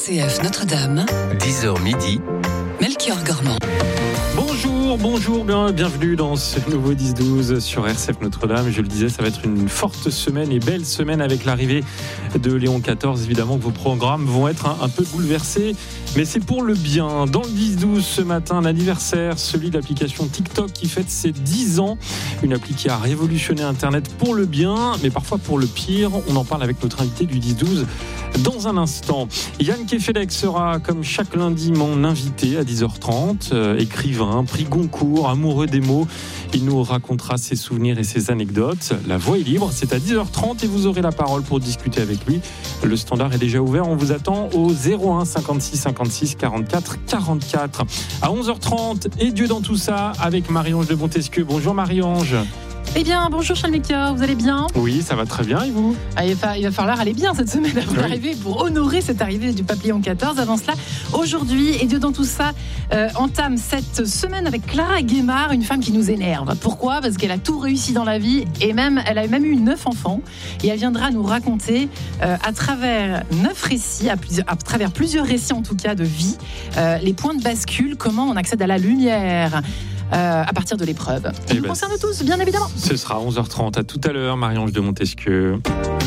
RCF Notre-Dame, 10h midi, Melchior Gormand. Bonjour, bienvenue dans ce nouveau 10-12 sur RCF Notre-Dame. Je le disais, ça va être une forte semaine et belle semaine avec l'arrivée de Léon XIV. Évidemment que vos programmes vont être un peu bouleversés, mais c'est pour le bien. Dans le 10-12 ce matin, un anniversaire, celui de l'application TikTok qui fête ses 10 ans. Une appli qui a révolutionné Internet pour le bien, mais parfois pour le pire. On en parle avec notre invité du 10-12 dans un instant. Yann Kefelec sera, comme chaque lundi, mon invité à 10h30. Écrivain, prix Goncourt, amoureux des mots. Il nous racontera ses souvenirs et ses anecdotes. La voix est libre, c'est à 10h30 et vous aurez la parole pour discuter avec lui. Le standard est déjà ouvert, on vous attend au 01 56 56 44 44. À 11h30, et Dieu dans tout ça, avec Marie-Ange de Montesquieu. Bonjour Marie-Ange. Eh bien, bonjour Charles Melchior, vous allez bien ? Oui, ça va très bien, et vous ? Il va falloir aller bien cette semaine pour honorer cette arrivée du pape Léon XIV. Avant cela, aujourd'hui, et Dieu dans tout ça, entame cette semaine avec Clara Guémard, une femme qui nous énerve. Pourquoi ? Parce qu'elle a tout réussi dans la vie, et elle a même eu 9 enfants. Et elle viendra nous raconter, à travers 9 récits, à travers plusieurs récits en tout cas de vie, les points de bascule, comment on accède à la lumière. À partir de l'épreuve. Ça nous concerne tous, bien évidemment. Ce sera à 11h30. À tout à l'heure, Marie-Ange de Montesquieu.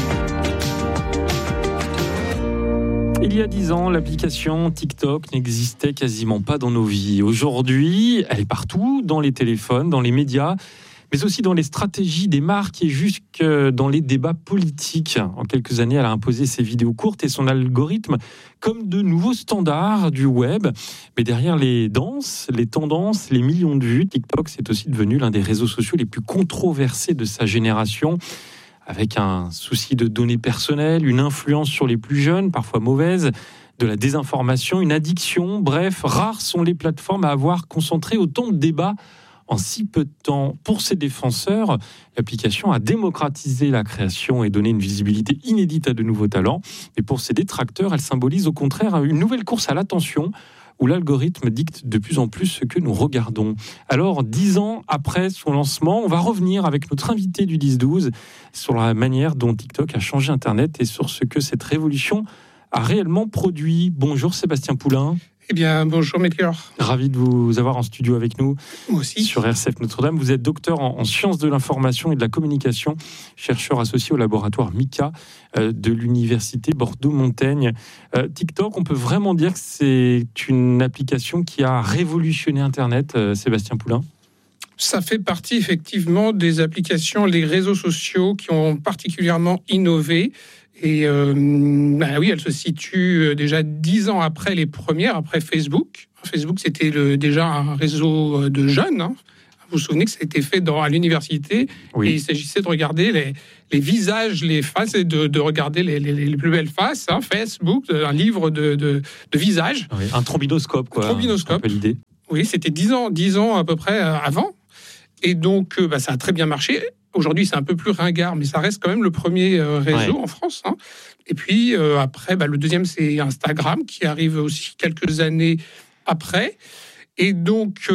Il y a 10 ans, l'application TikTok n'existait quasiment pas dans nos vies. Aujourd'hui, elle est partout, dans les téléphones, dans les médias, mais aussi dans les stratégies des marques et jusque dans les débats politiques. En quelques années, elle a imposé ses vidéos courtes et son algorithme comme de nouveaux standards du web. Mais derrière les danses, les tendances, les millions de vues, TikTok, c'est aussi devenu l'un des réseaux sociaux les plus controversés de sa génération, avec un souci de données personnelles, une influence sur les plus jeunes, parfois mauvaise, de la désinformation, une addiction. Bref, rares sont les plateformes à avoir concentré autant de débats en si peu de temps. Pour ses défenseurs, l'application a démocratisé la création et donné une visibilité inédite à de nouveaux talents. Mais pour ses détracteurs, elle symbolise au contraire une nouvelle course à l'attention où l'algorithme dicte de plus en plus ce que nous regardons. Alors, 10 ans après son lancement, on va revenir avec notre invité du 10-12 sur la manière dont TikTok a changé Internet et sur ce que cette révolution a réellement produit. Bonjour Sébastien Poulain. Eh bien, bonjour Melchior. Ravi de vous avoir en studio avec nous. Moi aussi. Sur RCF Notre-Dame. Vous êtes docteur en sciences de l'information et de la communication, chercheur associé au laboratoire MICA de l'université Bordeaux-Montaigne. TikTok, on peut vraiment dire que c'est une application qui a révolutionné Internet, Sébastien Poulain ? Ça fait partie effectivement des applications, les réseaux sociaux qui ont particulièrement innové. Et oui, elle se situe déjà 10 ans après les premières, après Facebook. Facebook, c'était déjà un réseau de jeunes. Vous vous souvenez que ça a été fait à l'université. Oui. Et il s'agissait de regarder les visages, les faces, et de regarder les plus belles faces. Facebook, un livre de visages. Oui, un trombinoscope, quoi. Un trombinoscope. Un peu l'idée. Oui, c'était 10 ans à peu près avant. Et donc, ça a très bien marché. Aujourd'hui, c'est un peu plus ringard, mais ça reste quand même le premier réseau en France. Et puis, après, le deuxième, c'est Instagram, qui arrive aussi quelques années après. Et donc,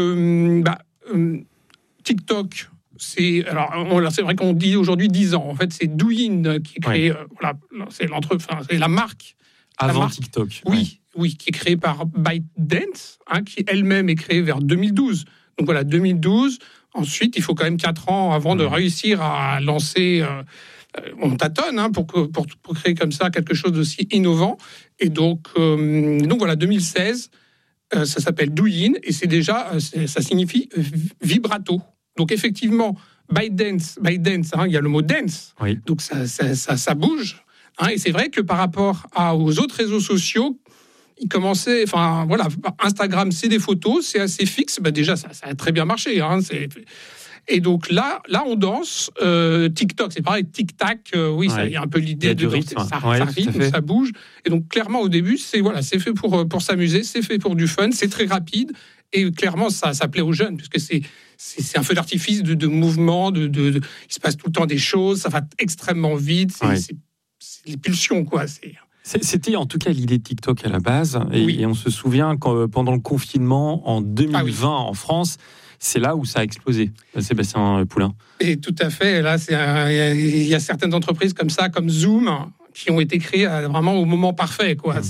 TikTok, c'est vrai qu'on dit aujourd'hui 10 ans. En fait, c'est Douyin qui est créé. C'est la marque. Avant TikTok. Oui, qui est créée par ByteDance, qui elle-même est créée vers 2012. Donc voilà, 2012. Ensuite, il faut quand même 4 ans avant de réussir à lancer. On tâtonne pour créer comme ça quelque chose d'aussi innovant. Et donc voilà, 2016, ça s'appelle Douyin et c'est déjà, ça signifie vibrato. Donc effectivement, ByteDance, il y a le mot dance. Oui. Donc ça bouge. Et c'est vrai que par rapport aux autres réseaux sociaux, il commençait, Instagram, c'est des photos, c'est assez fixe. Déjà, ça a très bien marché. Et donc là, on danse. TikTok, c'est pareil, tic-tac. Il y a un peu l'idée de rythme. Ça rythme, ça bouge. Et donc, clairement, au début, c'est fait pour s'amuser, c'est fait pour du fun, c'est très rapide. Et clairement, ça plaît aux jeunes, puisque c'est un feu d'artifice de mouvement, il se passe tout le temps des choses, ça va extrêmement vite, c'est les pulsions, quoi. C'était en tout cas l'idée de TikTok à la base. Et on se souvient que pendant le confinement en 2020 en France, c'est là où ça a explosé, Sébastien Poulain. Et tout à fait. Là, il y a certaines entreprises comme ça, comme Zoom, qui ont été créés vraiment au moment parfait, quoi.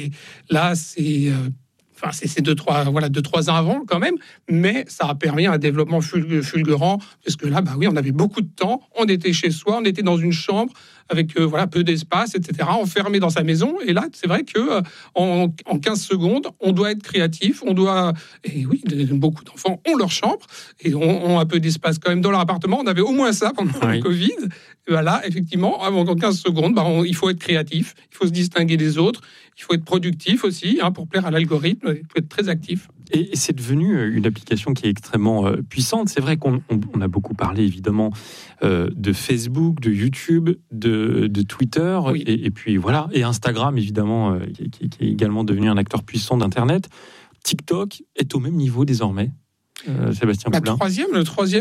C'est 2-3 ans avant quand même, mais ça a permis un développement fulgurant, parce que là, on avait beaucoup de temps, on était chez soi, on était dans une chambre avec peu d'espace, etc., enfermé dans sa maison, et là, c'est vrai que en 15 secondes, on doit être créatif, et oui, beaucoup d'enfants ont leur chambre, et ont un peu d'espace quand même dans leur appartement, on avait au moins ça pendant le Covid, et voilà, effectivement, en 15 secondes, il faut être créatif, il faut se distinguer des autres, il faut être productif aussi, pour plaire à l'algorithme, il faut être très actif. Et c'est devenu une application qui est extrêmement puissante. C'est vrai qu'on a beaucoup parlé, évidemment, de Facebook, de YouTube, de Twitter, oui. et puis voilà, et Instagram, évidemment, qui est également devenu un acteur puissant d'Internet. TikTok est au même niveau désormais. Sébastien Poulain. Le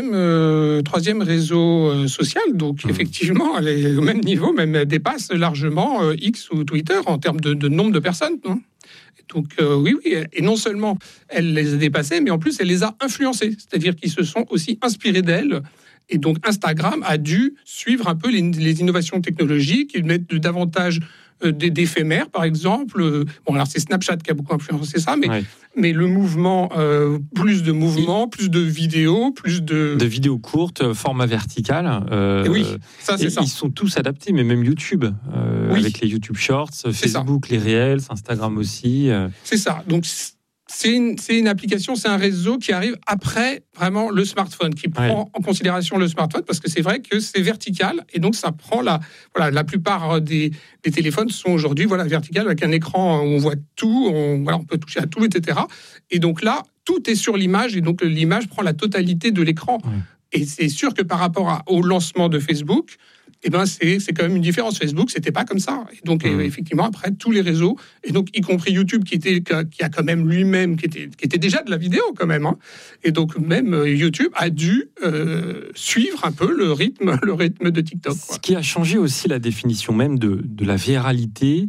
troisième réseau social, donc effectivement, elle est au même niveau, même elle dépasse largement X ou Twitter en termes de nombre de personnes. Non, donc oui, et non seulement elle les a dépassés, mais en plus elle les a influencés, c'est-à-dire qu'ils se sont aussi inspirés d'elle. Et donc Instagram a dû suivre un peu les innovations technologiques, ils mettent davantage d'éphémères, par exemple. Alors c'est Snapchat qui a beaucoup influencé ça, mais le mouvement, plus de mouvements, plus de vidéos, plus de vidéos courtes, format vertical. Oui, ça c'est ça. Ils sont tous adaptés, mais même YouTube, avec les YouTube Shorts, Facebook, les Reels, Instagram aussi. C'est ça. Donc c'est une application, c'est un réseau qui arrive après vraiment le smartphone, qui prend en considération le smartphone, parce que c'est vrai que c'est vertical, et donc ça prend la plupart des téléphones sont aujourd'hui vertical, avec un écran où on voit tout, on peut toucher à tout, etc. Et donc là, tout est sur l'image, et donc l'image prend la totalité de l'écran. Et c'est sûr que par rapport au lancement de Facebook, c'est quand même une différence. Facebook, c'était pas comme ça. Et donc, effectivement, après, tous les réseaux, et donc, y compris YouTube, qui a quand même lui-même, qui était déjà de la vidéo, quand même. Et donc, même YouTube a dû suivre un peu le rythme de TikTok. Ce qui a changé aussi la définition même de la viralité,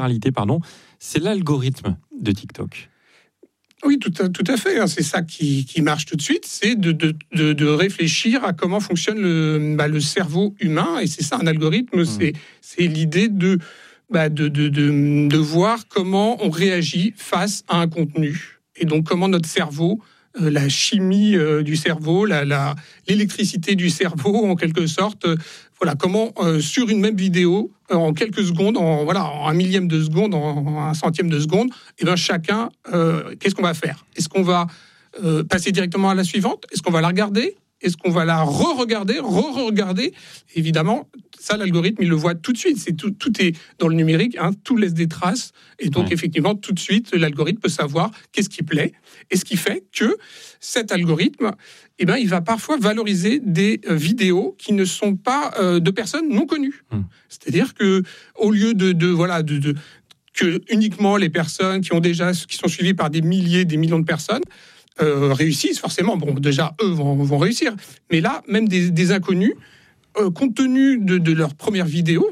c'est l'algorithme de TikTok. Oui, tout à fait. C'est ça qui marche tout de suite, c'est de réfléchir à comment fonctionne le cerveau humain. Et c'est ça, un algorithme, c'est l'idée de voir comment on réagit face à un contenu. Et donc, comment notre cerveau, la chimie du cerveau, l'électricité du cerveau, en quelque sorte, comment sur une même vidéo, en quelques secondes, en un millième de seconde, en un centième de seconde, chacun, qu'est-ce qu'on va faire ? Est-ce qu'on va passer directement à la suivante ? Est-ce qu'on va la regarder ? Est-ce qu'on va la re-regarder ? Évidemment, ça, l'algorithme, il le voit tout de suite. Tout est dans le numérique, tout laisse des traces. Et donc, effectivement, tout de suite, l'algorithme peut savoir qu'est-ce qui plaît. Et ce qui fait que cet algorithme, il va parfois valoriser des vidéos qui ne sont pas de personnes non connues. C'est-à-dire que, au lieu que uniquement les personnes qui sont suivies par des milliers, des millions de personnes, réussissent forcément. Bon, déjà, eux vont réussir. Mais là, même des inconnus, compte tenu de leur première vidéo,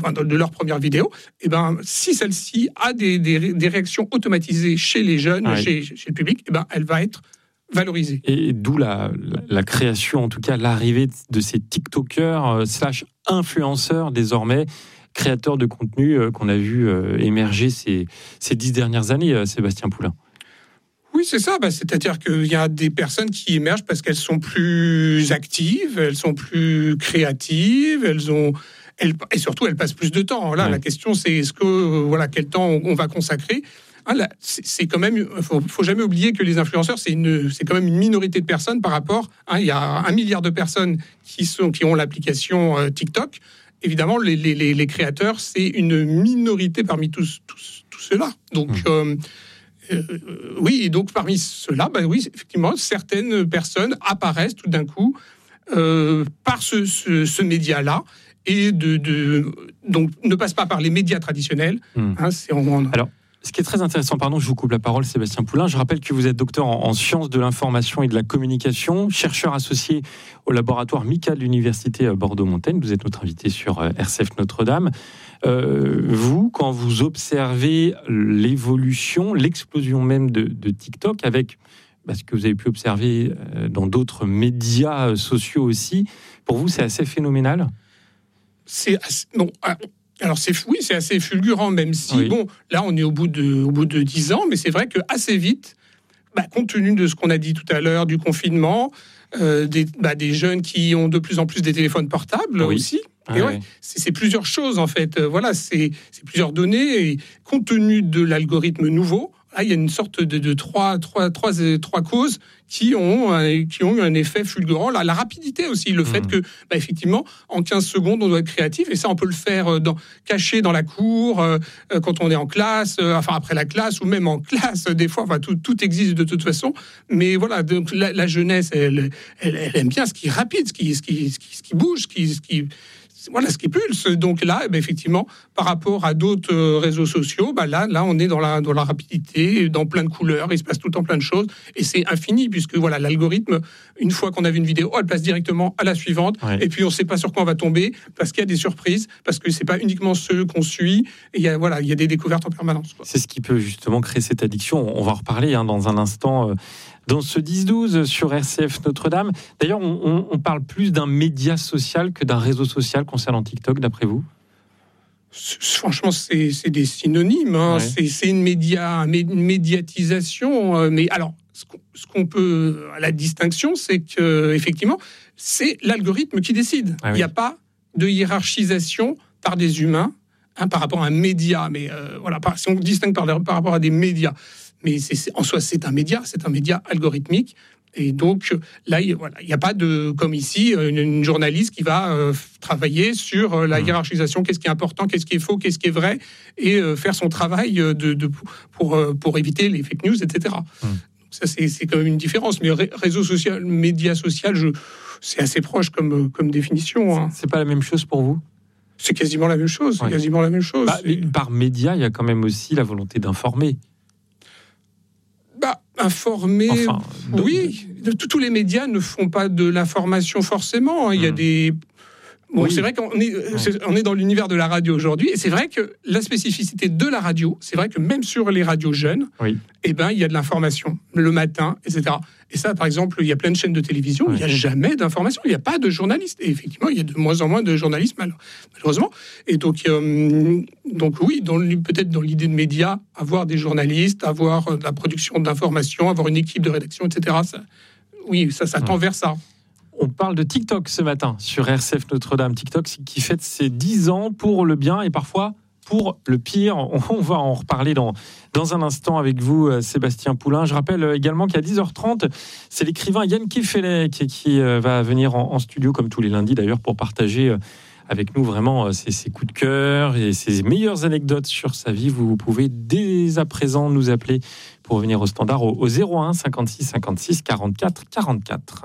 si celle-ci a des réactions automatisées chez les jeunes, chez le public, elle va être valorisée. Et d'où la création, en tout cas l'arrivée de ces TikTokers / influenceurs désormais, créateurs de contenu qu'on a vu émerger ces 10 dernières années, Sébastien Poulain. Oui, c'est ça. C'est-à-dire qu'il y a des personnes qui émergent parce qu'elles sont plus actives, elles sont plus créatives, et surtout elles passent plus de temps. Là, la question, c'est est-ce que quel temps on va consacrer. C'est quand même, faut jamais oublier que les influenceurs, c'est quand même une minorité de personnes par rapport. Il y a 1 milliard de personnes qui ont l'application TikTok. Évidemment, les créateurs, c'est une minorité parmi tous ceux-là. Donc oui, et donc parmi ceux-là, effectivement, certaines personnes apparaissent tout d'un coup par ce média-là, et donc ne passent pas par les médias traditionnels. Alors, ce qui est très intéressant, je vous coupe la parole, Sébastien Poulain. Je rappelle que vous êtes docteur en sciences de l'information et de la communication, chercheur associé au laboratoire MICA de l'université Bordeaux-Montaigne. Vous êtes notre invité sur RCF Notre-Dame. Vous, quand vous observez l'évolution, l'explosion même de TikTok, avec ce que vous avez pu observer dans d'autres médias sociaux aussi, pour vous, c'est assez phénoménal ? Alors c'est assez fulgurant, même si, bon, là on est au bout de 10 ans, mais c'est vrai qu'assez vite, compte tenu de ce qu'on a dit tout à l'heure, du confinement, des jeunes qui ont de plus en plus des téléphones portables aussi. C'est plusieurs choses en fait. C'est plusieurs données, et compte tenu de l'algorithme nouveau, là, il y a une sorte de trois causes qui ont eu un effet fulgurant. La rapidité aussi, le fait que, effectivement, en 15 secondes, on doit être créatif. Et ça, on peut le faire caché dans la cour, quand on est en classe, après la classe, ou même en classe, des fois. Tout existe de toute façon. Mais voilà, donc, la jeunesse, elle aime bien ce qui est rapide, ce qui bouge, ce qui pulse. Donc là, effectivement, par rapport à d'autres réseaux sociaux, là, on est dans la rapidité, dans plein de couleurs, il se passe tout le temps plein de choses, et c'est infini, puisque l'algorithme, une fois qu'on a vu une vidéo, elle place directement à la suivante, et puis on ne sait pas sur quoi on va tomber, parce qu'il y a des surprises, parce que c'est pas uniquement ceux qu'on suit, et il y a des découvertes en permanence. C'est ce qui peut justement créer cette addiction. On va en reparler dans un instant. Dans ce 10-12 sur RCF Notre-Dame. D'ailleurs, on parle plus d'un média social que d'un réseau social concernant TikTok, d'après vous ? Franchement, c'est des synonymes. C'est une médiatisation. Mais alors, ce qu'on peut... La distinction, c'est qu'effectivement, c'est l'algorithme qui décide. Il n'y a pas de hiérarchisation par des humains par rapport à un média. Mais si on distingue par rapport à des médias, mais en soi, c'est un média algorithmique. Et donc, là, il n'y a pas comme ici, une journaliste qui va travailler sur la hiérarchisation, qu'est-ce qui est important, qu'est-ce qui est faux, qu'est-ce qui est vrai, et faire son travail pour éviter les fake news, etc. Donc ça, c'est quand même une différence. Mais réseau social, média social, c'est assez proche comme définition. C'est pas la même chose pour vous ? C'est quasiment la même chose. Par média, il y a quand même aussi la volonté d'informer. Informer, oui. Tous les médias ne font pas de l'information forcément. Il y a des... c'est vrai qu'on est dans l'univers de la radio aujourd'hui, et c'est vrai que la spécificité de la radio, c'est vrai que même sur les radios jeunes, il y a de l'information le matin, etc. Et ça, par exemple, il y a plein de chaînes de télévision, il n'y a jamais d'information, il n'y a pas de journalistes. Et effectivement, il y a de moins en moins de journalistes, malheureusement. Et donc oui, peut-être dans l'idée de médias, avoir des journalistes, avoir de la production d'informations, avoir une équipe de rédaction, etc. Ça tend vers ça. On parle de TikTok ce matin sur RCF Notre-Dame. TikTok qui fête ses 10 ans pour le bien et parfois pour le pire. On va en reparler dans un instant avec vous, Sébastien Poulain. Je rappelle également qu'à 10h30, c'est l'écrivain Yann Kefelec qui va venir en studio, comme tous les lundis d'ailleurs, pour partager avec nous vraiment ses coups de cœur et ses meilleures anecdotes sur sa vie. Vous pouvez dès à présent nous appeler pour venir au standard au 01 56 56 44 44.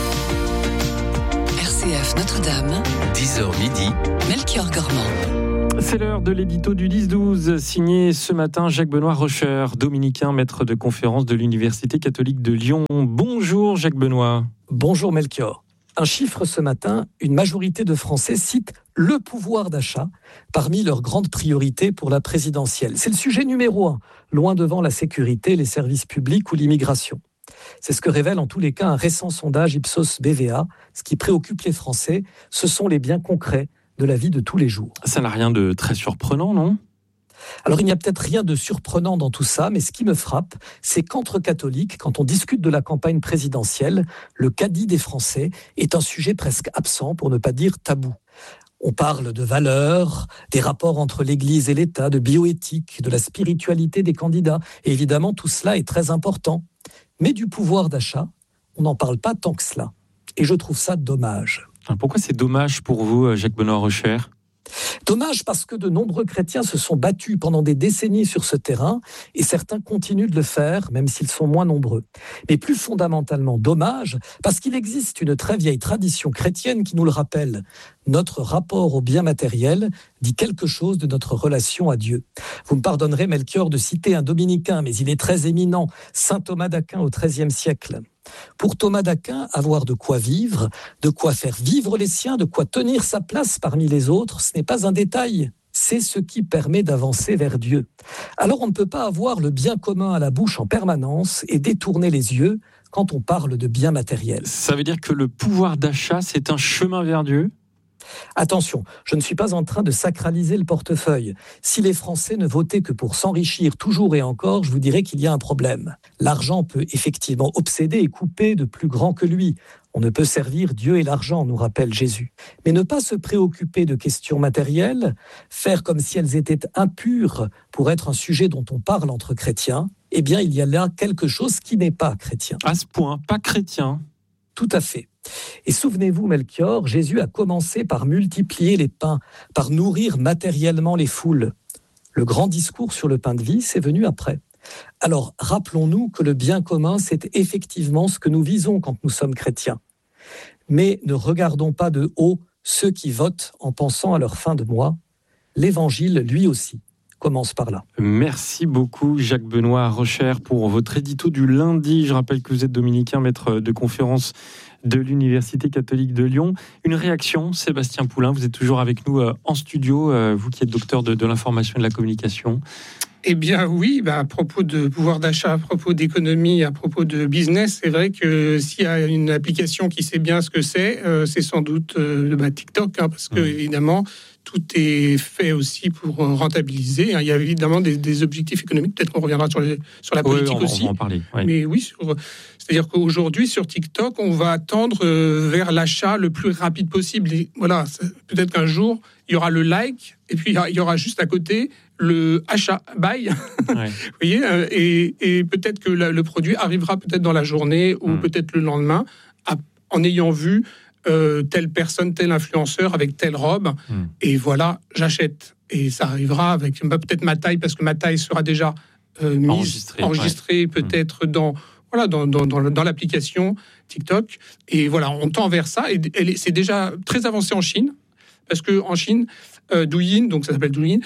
RCF Notre-Dame, 10h midi, Melchior Gormand. C'est l'heure de l'édito du 10-12, signé ce matin Jacques-Benoît Rocher, dominicain, maître de conférence de l'Université catholique de Lyon. Bonjour Jacques-Benoît. Bonjour Melchior. Un chiffre ce matin, une majorité de Français citent le pouvoir d'achat parmi leurs grandes priorités pour la présidentielle. C'est le sujet numéro 1, loin devant la sécurité, les services publics ou l'immigration. C'est ce que révèle en tous les cas un récent sondage Ipsos BVA. Ce qui préoccupe les Français, ce sont les biens concrets de la vie de tous les jours. Ça n'a rien de très surprenant, non ? Alors il n'y a peut-être rien de surprenant dans tout ça, mais ce qui me frappe, c'est qu'entre catholiques, quand on discute de la campagne présidentielle, le caddie des Français est un sujet presque absent, pour ne pas dire tabou. On parle de valeurs, des rapports entre l'Église et l'État, de bioéthique, de la spiritualité des candidats, et évidemment tout cela est très important. Mais du pouvoir d'achat, on n'en parle pas tant que cela. Et je trouve ça dommage. Pourquoi c'est dommage pour vous, Jacques-Benoît Rocher ? Dommage parce que de nombreux chrétiens se sont battus pendant des décennies sur ce terrain et certains continuent de le faire, même s'ils sont moins nombreux. Mais plus fondamentalement, dommage parce qu'il existe une très vieille tradition chrétienne qui nous le rappelle. Notre rapport au bien matériel dit quelque chose de notre relation à Dieu. Vous me pardonnerez, Melchior, de citer un dominicain, mais il est très éminent, saint Thomas d'Aquin au XIIIe siècle. Pour Thomas d'Aquin, avoir de quoi vivre, de quoi faire vivre les siens, de quoi tenir sa place parmi les autres, ce n'est pas un détail, c'est ce qui permet d'avancer vers Dieu. Alors on ne peut pas avoir le bien commun à la bouche en permanence et détourner les yeux quand on parle de bien matériel. Ça veut dire que le pouvoir d'achat, c'est un chemin vers Dieu ? Attention, je ne suis pas en train de sacraliser le portefeuille. Si les Français ne votaient que pour s'enrichir toujours et encore, je vous dirais qu'il y a un problème. L'argent peut effectivement obséder et couper de plus grand que lui. On ne peut servir Dieu et l'argent, nous rappelle Jésus. Mais ne pas se préoccuper de questions matérielles, faire comme si elles étaient impures pour être un sujet dont on parle entre chrétiens, eh bien, il y a là quelque chose qui n'est pas chrétien. À ce point, pas chrétien. Tout à fait. Et souvenez-vous, Melchior, Jésus a commencé par multiplier les pains, par nourrir matériellement les foules. Le grand discours sur le pain de vie, c'est venu après. Alors, rappelons-nous que le bien commun, c'est effectivement ce que nous visons quand nous sommes chrétiens. Mais ne regardons pas de haut ceux qui votent en pensant à leur fin de mois. L'Évangile, lui aussi, commence par là. Merci beaucoup, Jacques-Benoît Rocher, pour votre édito du lundi. Je rappelle que vous êtes dominicain, maître de conférence de l'Université catholique de Lyon. Une réaction, Sébastien Poulain, vous êtes toujours avec nous en studio, vous qui êtes docteur de l'information et de la communication. Eh bien oui, à propos de pouvoir d'achat, à propos d'économie, à propos de business, c'est vrai que s'il y a une application qui sait bien ce que c'est sans doute TikTok, parce que évidemment, tout est fait aussi pour rentabiliser. Il y a évidemment des objectifs économiques, peut-être qu'on reviendra sur la politique aussi. On va en parler. Oui. Mais oui, c'est-à-dire qu'aujourd'hui, sur TikTok, on va tendre vers l'achat le plus rapide possible. Et voilà, peut-être qu'un jour, il y aura le like, et puis il y aura juste à côté le achat, buy. Ouais. Vous voyez, et peut-être que le produit arrivera peut-être dans la journée ou peut-être le lendemain, en ayant vu telle personne, tel influenceur avec telle robe, et voilà, j'achète. Et ça arrivera avec peut-être ma taille, parce que ma taille sera déjà enregistrée peut-être dans l'application TikTok. Et voilà, on tend vers ça. Et c'est déjà très avancé en Chine, parce qu'en Chine, Douyin, donc ça s'appelle Douyin,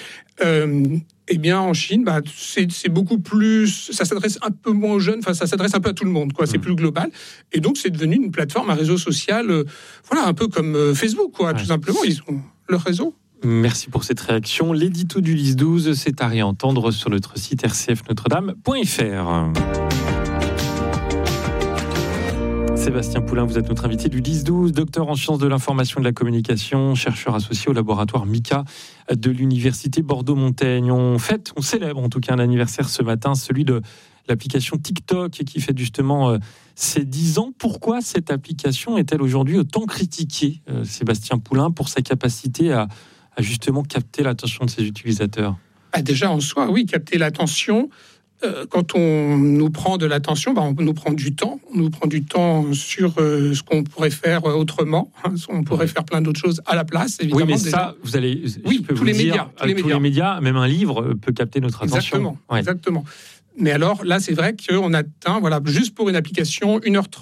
eh bien en Chine, c'est beaucoup plus, ça s'adresse un peu moins aux jeunes, enfin ça s'adresse un peu à tout le monde, quoi. C'est plus global, et donc c'est devenu une plateforme, un réseau social, un peu comme Facebook, quoi, tout simplement. Ils ont leur réseau. Merci pour cette réaction. L'édito du 10-12, c'est à réentendre sur notre site rcfnotredame.fr. Sébastien Poulain, vous êtes notre invité du 10-12, docteur en sciences de l'information et de la communication, chercheur associé au laboratoire MICA de l'Université Bordeaux-Montaigne. On célèbre en tout cas un anniversaire ce matin, celui de l'application TikTok qui fête justement ses 10 ans. Pourquoi cette application est-elle aujourd'hui autant critiquée, Sébastien Poulain, pour sa capacité à justement capter l'attention de ses utilisateurs ? Déjà en soi, oui, capter l'attention. Quand on nous prend de l'attention, on nous prend du temps. On nous prend du temps sur ce qu'on pourrait faire autrement. On pourrait faire plein d'autres choses à la place, évidemment. Oui, mais ça, vous allez... Oui, tous les médias, même un livre peut capter notre attention. Exactement. Mais alors, là, c'est vrai qu'on atteint, juste pour une application,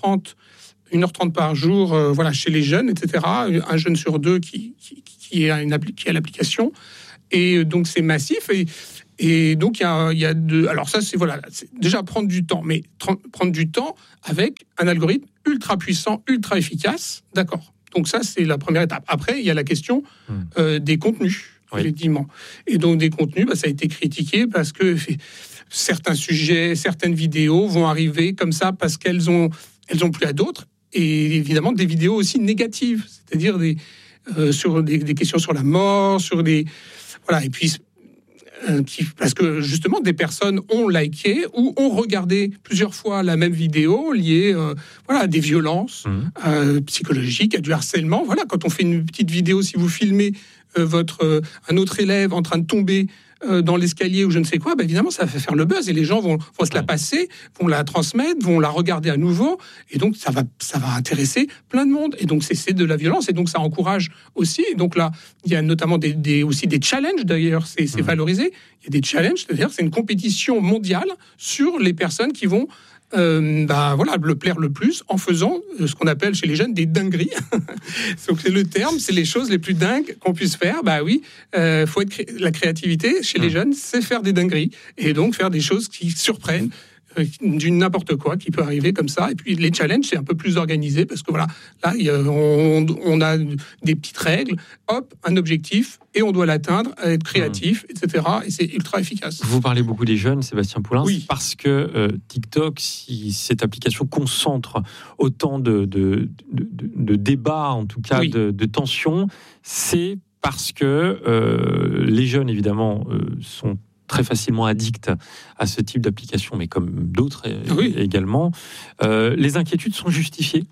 1h30 par jour, chez les jeunes, etc. Un jeune sur deux qui a l'application. Et donc, c'est massif. Et donc, il y a deux... Alors ça, c'est déjà prendre du temps, mais prendre du temps avec un algorithme ultra puissant, ultra efficace, d'accord. Donc ça, c'est la première étape. Après, il y a la question des contenus, effectivement. Et donc, des contenus, ça a été critiqué parce que certains sujets, certaines vidéos vont arriver comme ça parce qu'elles ont plu à d'autres. Et évidemment, des vidéos aussi négatives, c'est-à-dire sur des questions sur la mort, sur des... Voilà, et puis... parce que justement des personnes ont liké ou ont regardé plusieurs fois la même vidéo liée à des violences psychologiques, à du harcèlement. Voilà, quand on fait une petite vidéo, si vous filmez un autre élève en train de tomber dans l'escalier ou je ne sais quoi, évidemment ça va faire le buzz et les gens vont se la passer, vont la transmettre, vont la regarder à nouveau, et donc ça va intéresser plein de monde, et donc c'est de la violence, et donc ça encourage aussi. Et donc là il y a notamment aussi des challenges, d'ailleurs c'est valorisé, il y a des challenges, c'est-à-dire c'est une compétition mondiale sur les personnes qui vont le plaire le plus en faisant ce qu'on appelle chez les jeunes des dingueries. Donc le terme, c'est les choses les plus dingues qu'on puisse faire. Faut être la créativité chez les jeunes, c'est faire des dingueries et donc faire des choses qui surprennent. du n'importe quoi qui peut arriver comme ça. Et puis les challenges, c'est un peu plus organisé parce que voilà, là, on a des petites règles, hop, un objectif, et on doit l'atteindre, être créatif, etc. Et c'est ultra efficace. Vous parlez beaucoup des jeunes, Sébastien Poulain, Oui. parce que TikTok, si cette application concentre autant de débats, en tout cas Oui. de tensions, c'est parce que les jeunes, évidemment, sont très facilement addicts à ce type d'application, mais comme d'autres Oui. également. Les inquiétudes sont justifiées?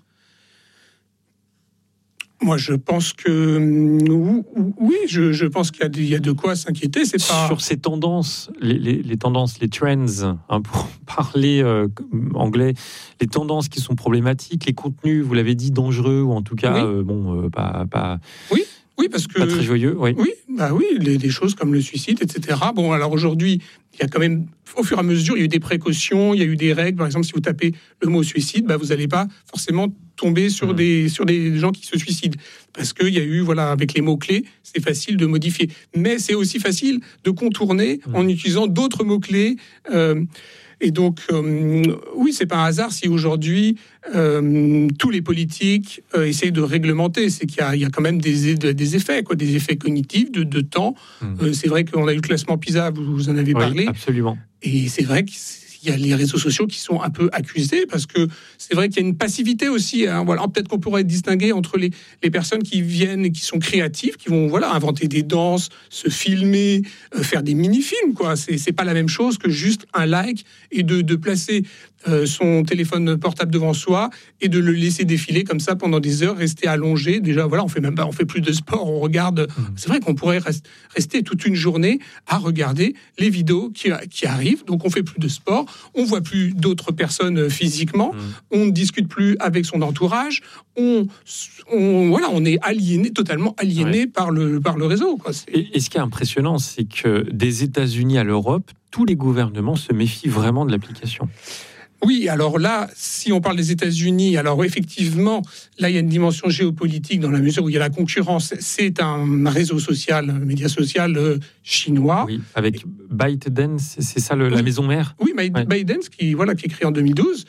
Moi, je pense que oui, je pense qu'il y a de quoi s'inquiéter. C'est pas Sur ces tendances, les tendances, les trends, hein, pour parler anglais, les tendances qui sont problématiques, les contenus, vous l'avez dit, dangereux, ou en tout cas, pas oui, parce que pas très joyeux. Oui. Oui, des choses comme le suicide, etc. Bon, alors aujourd'hui, il y a quand même, au fur et à mesure, il y a eu des précautions, il y a eu des règles. Par exemple, si vous tapez le mot suicide, vous n'allez pas forcément tomber sur des gens qui se suicident. Parce qu'il y a eu, voilà, avec les mots-clés, c'est facile de modifier. Mais c'est aussi facile de contourner en utilisant d'autres mots-clés. Et donc, oui, c'est pas un hasard si aujourd'hui tous les politiques essayent de réglementer. C'est qu'il y a quand même des effets, des effets cognitifs de temps. C'est vrai qu'on a eu le classement PISA, vous en avez parlé. Absolument. Et c'est vrai qu'il y a les réseaux sociaux qui sont un peu accusés parce que c'est vrai qu'il y a une passivité aussi. Hein, voilà. Peut-être qu'on pourrait distinguer entre les personnes qui viennent et qui sont créatives, qui vont inventer des danses, se filmer, faire des mini-films. C'est pas la même chose que juste un like et de placer son téléphone portable devant soi et de le laisser défiler comme ça pendant des heures, rester allongé. Déjà, voilà, on fait plus de sport, on regarde. C'est vrai qu'on pourrait rester toute une journée à regarder les vidéos qui arrivent. Donc, on fait plus de sport, on voit plus d'autres personnes physiquement, on ne discute plus avec son entourage, on est aliéné, totalement aliéné par le réseau. Et ce qui est impressionnant, c'est que des États-Unis à l'Europe, tous les gouvernements se méfient vraiment de l'application. Oui, alors là, si on parle des États-Unis, alors effectivement, là, il y a une dimension géopolitique dans la mesure où il y a la concurrence. C'est un réseau social, un média social chinois. Oui, avec ByteDance, c'est ça la maison mère. Oui, ByteDance, qui est créé en 2012.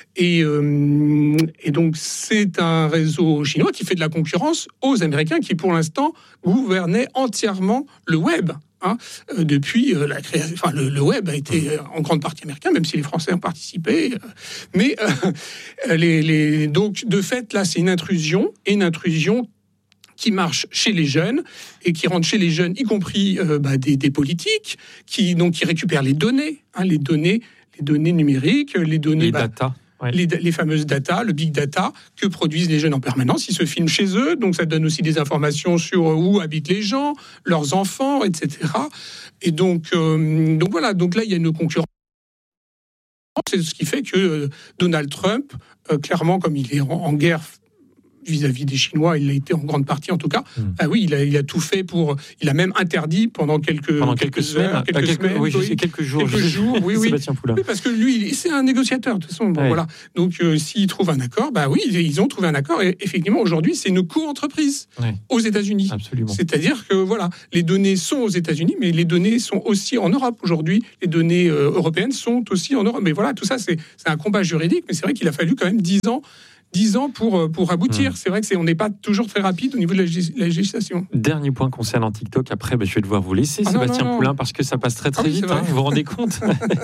Ouais. Et donc, c'est un réseau chinois qui fait de la concurrence aux Américains qui, pour l'instant, gouvernaient entièrement le web. Depuis la création, le web a été en grande partie américain, même si les Français ont participé. Mais donc, de fait, là, c'est une intrusion qui marche chez les jeunes et qui rentre chez les jeunes, y compris des politiques, qui récupèrent les données numériques, les données, data. Ouais. Les fameuses data, le big data que produisent les jeunes en permanence. Ils se filment chez eux, donc ça donne aussi des informations sur où habitent les gens, leurs enfants, etc. Et donc voilà, donc là il y a une concurrence. C'est ce qui fait que Donald Trump, clairement, comme il est en guerre vis-à-vis des Chinois, il l'a été en grande partie en tout cas. Oui, il a tout fait pour. Il a même interdit pendant quelques semaines, quelques jours. Oui, parce que lui, c'est un négociateur de toute façon. Bon, voilà. Donc, s'il trouve un accord, oui, ils ont trouvé un accord. Et effectivement, aujourd'hui, c'est une co-entreprise aux États-Unis. Absolument. C'est-à-dire que voilà, les données sont aux États-Unis, mais les données sont aussi en Europe aujourd'hui. Les données européennes sont aussi en Europe. Mais voilà, tout ça, c'est un combat juridique. Mais c'est vrai qu'il a fallu quand même 10 ans pour aboutir. C'est vrai qu'on n'est pas toujours très rapide au niveau de la législation. Dernier point concernant TikTok. Après, je vais devoir vous laisser, Sébastien Poulain, parce que ça passe très vite. Vous vous rendez compte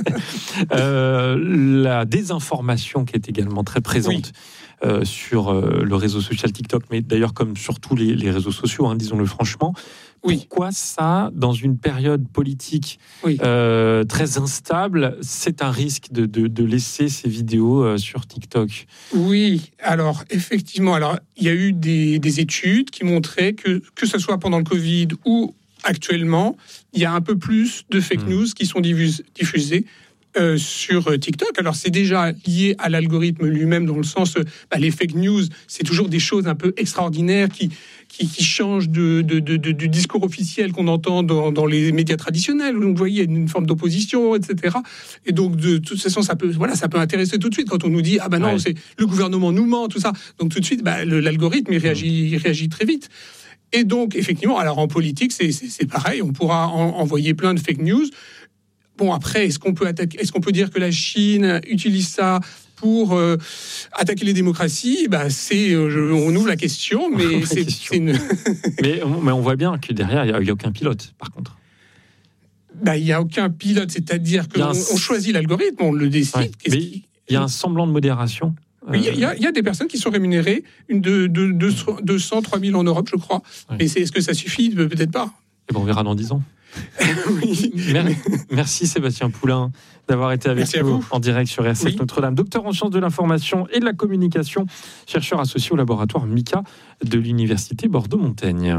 la désinformation qui est également très présente sur le réseau social TikTok, mais d'ailleurs comme sur tous les réseaux sociaux, disons-le franchement. Pourquoi ça, dans une période politique très instable, c'est un risque de laisser ces vidéos sur TikTok? Oui, alors effectivement, il y a eu des études qui montraient que ce soit pendant le Covid ou actuellement, il y a un peu plus de fake news qui sont diffusées sur TikTok. Alors c'est déjà lié à l'algorithme lui-même dans le sens, les fake news, c'est toujours des choses un peu extraordinaires qui changent du discours officiel qu'on entend dans les médias traditionnels. Donc vous voyez, il y a une forme d'opposition, etc. Et donc de toute façon, ça peut intéresser tout de suite quand on nous dit non, c'est le gouvernement nous ment, tout ça. Donc tout de suite, l'algorithme il réagit très vite. Et donc effectivement, alors en politique, c'est pareil, on pourra envoyer plein de fake news. Bon, après, est-ce qu'on peut dire que la Chine utilise ça pour attaquer les démocraties? On ouvre la question, mais mais on voit bien que derrière, il n'y a aucun pilote, par contre. Il n'y a aucun pilote, c'est-à-dire qu'on choisit l'algorithme, on le décide. Ouais, mais il y a un semblant de modération. Il y a des personnes qui sont rémunérées, 200, 3000 en Europe, je crois. Ouais. Mais est-ce que ça suffit? Peut-être pas. Et on verra dans 10 ans. Oui. Merci Sébastien Poulain d'avoir été avec nous en direct sur RCF Notre-Dame. Docteur en sciences de l'information et de la communication, chercheur associé au laboratoire MICA de l'Université Bordeaux-Montaigne.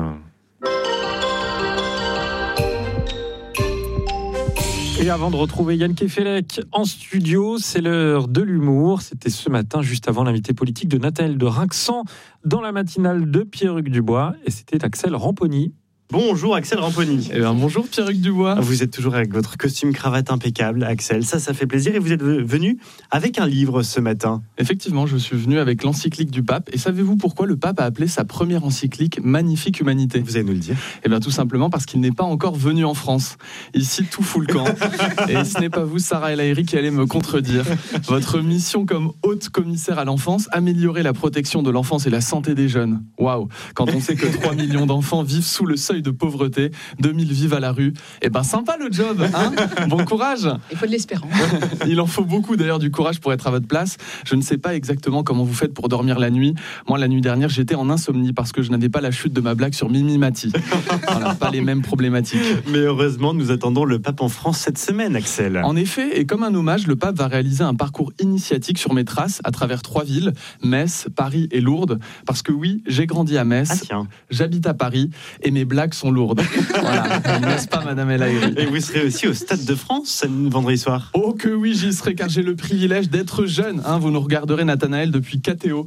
Et avant de retrouver Yann Kefelec en studio, c'est l'heure de l'humour. C'était ce matin, juste avant l'invité politique de Nathanaël de Rinxan, dans la matinale de Pierre-Hugues Dubois. Et c'était Axel Ramponi. Bonjour Axel Ramponi. Bonjour Pierre-Hugues Dubois. Vous êtes toujours avec votre costume cravate impeccable, Axel. Ça fait plaisir. Et vous êtes venu avec un livre ce matin. Effectivement, je suis venu avec l'encyclique du pape. Et savez-vous pourquoi le pape a appelé sa première encyclique Magnifique Humanité? Vous allez nous le dire. Tout simplement parce qu'il n'est pas encore venu en France. Ici, tout fout le camp. Et ce n'est pas vous, Sarah El Haïry, qui allez me contredire. Votre mission comme haute commissaire à l'enfance, améliorer la protection de l'enfance et la santé des jeunes. Waouh! Quand on sait que 3 millions d'enfants vivent sous le seuil de pauvreté, 2000 vivent à la rue. Sympa le job, hein? Bon courage. Il faut de l'espérance. Il en faut beaucoup d'ailleurs du courage pour être à votre place. Je ne sais pas exactement comment vous faites pour dormir la nuit. Moi, la nuit dernière, j'étais en insomnie parce que je n'avais pas la chute de ma blague sur Mimi Mati. Voilà, pas les mêmes problématiques. Mais heureusement, nous attendons le pape en France cette semaine, Axel. En effet, et comme un hommage, le pape va réaliser un parcours initiatique sur mes traces à travers 3 villes, Metz, Paris et Lourdes. Parce que oui, j'ai grandi à Metz, j'habite à Paris et mes blagues sont lourdes. Voilà, n'est-ce pas, Madame El Haïry? Et vous serez aussi au Stade de France vendredi soir? Oh que oui, j'y serai, car j'ai le privilège d'être jeune. Vous nous regarderez, Nathanaël, depuis KTO.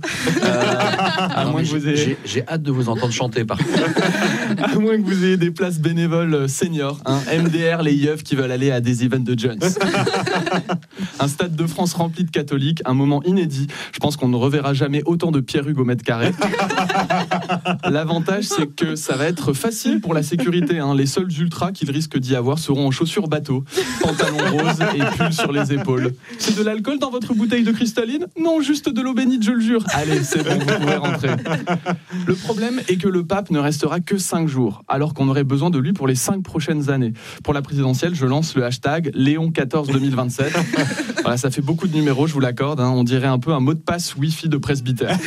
J'ai hâte de vous entendre chanter, par contre. À moins que vous ayez des places bénévoles seniors, MDR, les yeufs qui veulent aller à des events de Jones. Un Stade de France rempli de catholiques, un moment inédit. Je pense qu'on ne reverra jamais autant de Pierre-Hugues au mètre carré. L'avantage, c'est que ça va être facile pour la sécurité. Les seuls ultras qu'il risque d'y avoir seront en chaussures bateau, pantalon rose et pull sur les épaules. C'est de l'alcool dans votre bouteille de cristalline? Non, juste de l'eau bénite, je le jure. Allez, c'est bon, vous pouvez rentrer. Le problème est que le pape ne restera que 5 jours, alors qu'on aurait besoin de lui pour les 5 prochaines années. Pour la présidentielle, je lance le hashtag Léon 14 2027. Voilà, ça fait beaucoup de numéros, je vous l'accorde. On dirait un peu un mot de passe Wi-Fi de presbytère.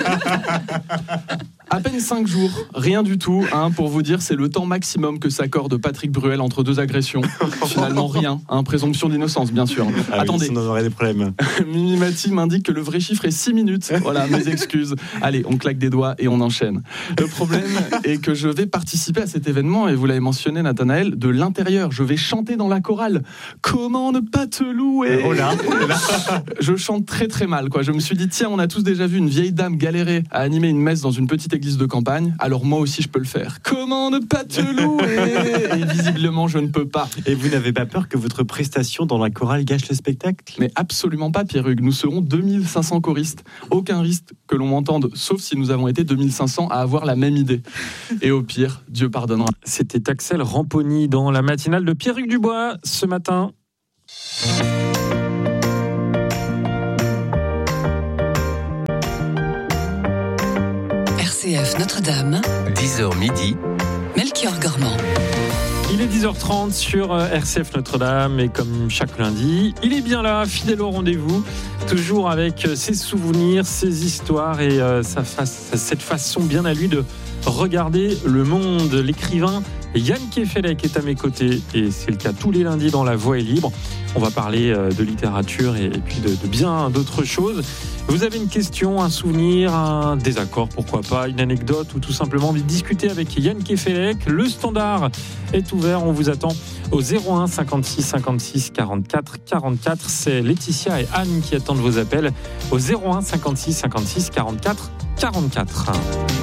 À peine 5 jours, rien du tout, pour vous dire, c'est le temps maximum que s'accorde Patrick Bruel entre 2 agressions. Finalement, rien, présomption d'innocence, bien sûr. Attendez, on aurait des problèmes. Mimi Mati m'indique que le vrai chiffre est 6 minutes. Voilà, mes excuses. Allez, on claque des doigts et on enchaîne. Le problème est que je vais participer à cet événement, et vous l'avez mentionné, Nathanaël, de l'intérieur. Je vais chanter dans la chorale. Comment ne pas te louer? Oh là. Je chante très très mal, quoi. Je me suis dit, tiens, on a tous déjà vu une vieille dame galérer à animer une messe dans une petite église de campagne, alors moi aussi je peux le faire. Comment ne pas te louer? Et visiblement je ne peux pas. Et vous n'avez pas peur que votre prestation dans la chorale gâche le spectacle? Mais absolument pas, Pierre-Hugues. Nous serons 2500 choristes. Aucun risque que l'on m'entende, sauf si nous avons été 2500 à avoir la même idée. Et au pire, Dieu pardonnera. C'était Axel Ramponi dans la matinale de Pierre-Hugues Dubois ce matin. RCF Notre-Dame, 10h midi, Melchior Gormand. Il est 10h30 sur RCF Notre-Dame et comme chaque lundi, il est bien là, fidèle au rendez-vous, toujours avec ses souvenirs, ses histoires et cette façon bien à lui de regarder le monde. L'écrivain Yann Kefelec est à mes côtés et c'est le cas tous les lundis dans La Voix est libre. On va parler de littérature et puis de bien d'autres choses. Vous avez une question, un souvenir, un désaccord, pourquoi pas, une anecdote ou tout simplement envie de discuter avec Yann Kefelec. Le standard est ouvert, on vous attend au 01 56 56 44 44. C'est Laetitia et Anne qui attendent vos appels au 01 56 56 44 44.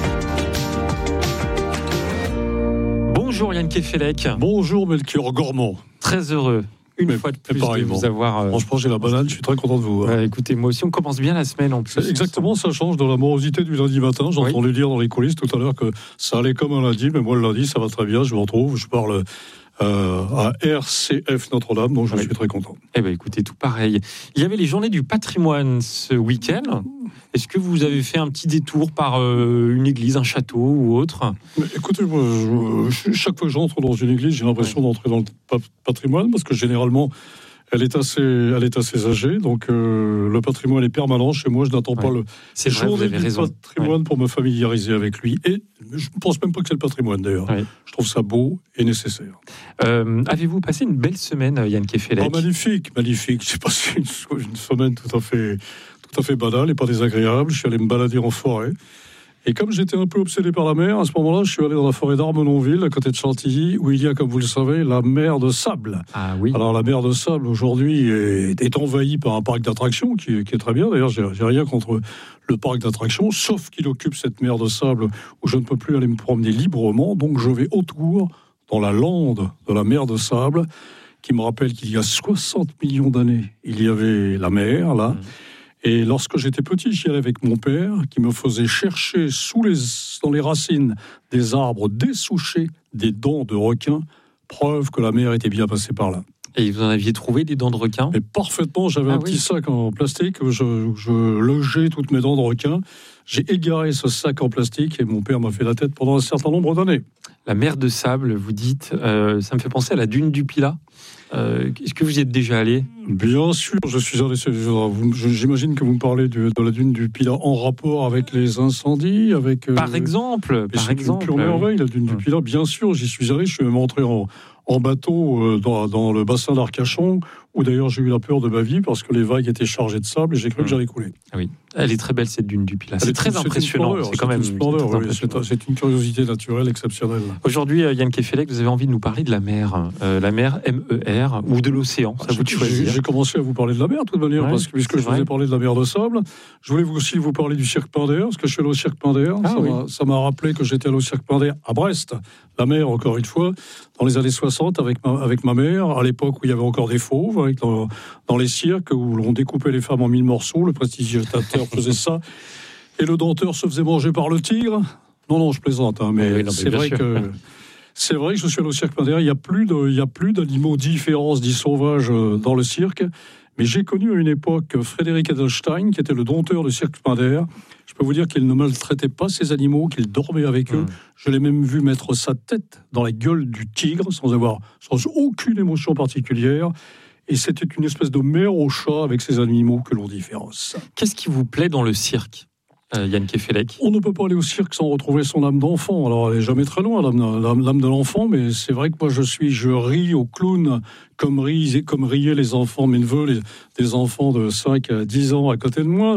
Bonjour Yann Kefelec. Bonjour Melchior Gormand. Très heureux. Une fois de plus de vous avoir... Franchement, j'ai la banane, je suis très content de vous. Écoutez, moi aussi, on commence bien la semaine en plus. Exactement, ça change dans la morosité du lundi matin. J'ai entendu dire dans les coulisses tout à l'heure que ça allait comme un lundi, mais moi le lundi, ça va très bien, je me retrouve, je parle à RCF Notre-Dame, donc je suis très content. Eh bien, écoutez, tout pareil. Il y avait les journées du patrimoine ce week-end. Est-ce que vous avez fait un petit détour par une église, un château ou autre ? Mais écoutez, moi, chaque fois que j'entre dans une église, j'ai l'impression d'entrer dans le patrimoine, parce que généralement, elle est assez âgée, donc le patrimoine est permanent chez moi. Je n'attends pas le journée du patrimoine pour me familiariser avec lui. Et je ne pense même pas que c'est le patrimoine, d'ailleurs. Oui. Je trouve ça beau et nécessaire. Avez-vous passé une belle semaine, Yann Kefelec ? Magnifique. J'ai passé une semaine tout à fait banale et pas désagréable. Je suis allé me balader en forêt. Et comme j'étais un peu obsédé par la mer, à ce moment-là, je suis allé dans la forêt d'Armenonville, à côté de Chantilly, où il y a, comme vous le savez, la mer de sable. Ah oui. Alors la mer de sable, aujourd'hui, est envahie par un parc d'attractions, qui est très bien. D'ailleurs, j'ai rien contre le parc d'attractions, sauf qu'il occupe cette mer de sable où je ne peux plus aller me promener librement. Donc je vais autour, dans la lande de la mer de sable, qui me rappelle qu'il y a 60 millions d'années, il y avait la mer, là. Et lorsque j'étais petit, j'y allais avec mon père, qui me faisait chercher dans les racines des arbres dessouchés des dents de requin, preuve que la mer était bien passée par là. Et vous en aviez trouvé des dents de requin ? Et parfaitement, j'avais un petit sac en plastique où je logeais toutes mes dents de requin. J'ai égaré ce sac en plastique et mon père m'a fait la tête pendant un certain nombre d'années. La mer de sable, vous dites, ça me fait penser à la dune du Pilat. Est-ce que vous y êtes déjà allé ? Bien sûr, je suis allé. J'imagine que vous me parlez de la dune du Pilat en rapport avec les incendies, avec. Par exemple. C'est une pure merveille, la dune du Pilat. Bien sûr, j'y suis allé. Je suis même entré en bateau dans le bassin d'Arcachon, où d'ailleurs j'ai eu la peur de ma vie parce que les vagues étaient chargées de sable et j'ai cru que j'allais couler. Ah oui, elle est très belle cette dune du Pilat. C'est très impressionnant. C'est une curiosité naturelle exceptionnelle. Aujourd'hui, Yann Kefelec, vous avez envie de nous parler de la mer. La mer, MER, ou de l'océan, ça vous choisir. J'ai commencé à vous parler de la mer, de toute manière, parce que puisque je vous ai parlé de la mer de sable, je voulais aussi vous parler du cirque Pinder, parce que je suis allé au cirque Pinder. Ça m'a rappelé que j'étais allé au cirque Pinder à Brest, la mer, encore une fois, dans les années 60, avec ma mère, à l'époque où il y avait encore des fauves, dans les cirques où l'on découpait les femmes en 1000 morceaux, le prestidigitateur faisait ça, et le denteur se faisait manger par le tigre. Non, je plaisante, mais c'est vrai que je suis allé au cirque Pinder. Il y a plus d'animaux différents, dits sauvages dans le cirque. Mais j'ai connu à une époque Frédéric Edelstein, qui était le dompteur du cirque Pinder. Je peux vous dire qu'il ne maltraitait pas ses animaux, qu'il dormait avec eux. Je l'ai même vu mettre sa tête dans la gueule du tigre, sans aucune émotion particulière. Et c'était une espèce de mère au chat avec ces animaux que l'on différence. Qu'est-ce qui vous plaît dans le cirque, Yann Kefelec ? On ne peut pas aller au cirque sans retrouver son âme d'enfant. Alors, elle n'est jamais très loin, l'âme de l'enfant, mais c'est vrai que moi, je ris au clown comme riaient les enfants, mes neveux, des enfants de 5 à 10 ans à côté de moi.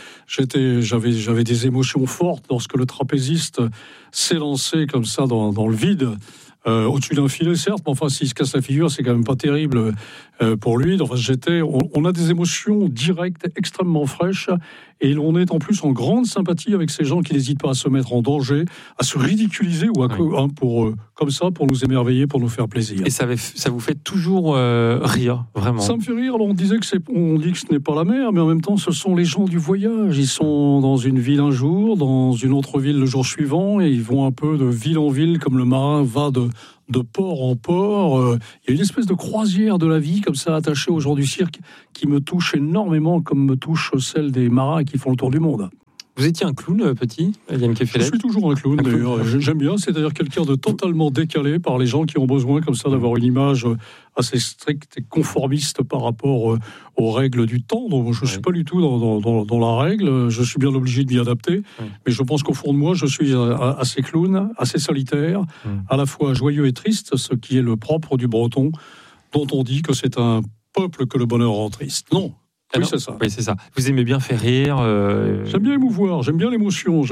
J'avais des émotions fortes lorsque le trapéziste s'est lancé comme ça dans le vide. Au-dessus d'un filet, certes, mais enfin, s'il se casse la figure, c'est quand même pas terrible pour lui. Enfin, on a des émotions directes, extrêmement fraîches, et on est en plus en grande sympathie avec ces gens qui n'hésitent pas à se mettre en danger, à se ridiculiser ou comme ça, pour nous émerveiller, pour nous faire plaisir. Et ça vous fait toujours rire, vraiment. Ça me fait rire. Alors, on dit que ce n'est pas la mer, mais en même temps, ce sont les gens du voyage. Ils sont dans une ville un jour, dans une autre ville le jour suivant, et ils vont un peu de ville en ville, comme le marin va de port en port. Il y a une espèce de croisière de la vie, comme ça, attachée aux gens du cirque, qui me touche énormément, comme me touche celle des marins qui font le tour du monde. Vous étiez un clown, petit, Yann Kefelec ? Je suis toujours un clown, d'ailleurs. J'aime bien, c'est-à-dire quelqu'un de totalement décalé par les gens qui ont besoin, comme ça, d'avoir une image assez stricte et conformiste par rapport aux règles du temps. Donc, je ne suis pas du tout dans la règle. Je suis bien obligé de m'y adapter. Mais je pense qu'au fond de moi, je suis assez clown, assez solitaire, à la fois joyeux et triste, ce qui est le propre du breton, dont on dit que c'est un peuple que le bonheur rend triste. Non. Oui, c'est ça. Oui, c'est ça. Vous aimez bien faire rire J'aime bien émouvoir, j'aime bien l'émotion.